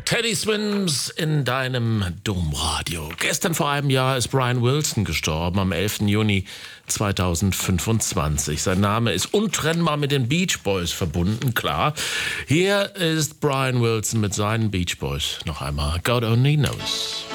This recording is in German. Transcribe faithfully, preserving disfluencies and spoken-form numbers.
Teddy Swims in deinem Domradio. Gestern vor einem Jahr ist Brian Wilson gestorben, am elften Juni zweitausendfünfundzwanzig. Sein Name ist untrennbar mit den Beach Boys verbunden, klar. Hier ist Brian Wilson mit seinen Beach Boys. Noch einmal, God Only Knows.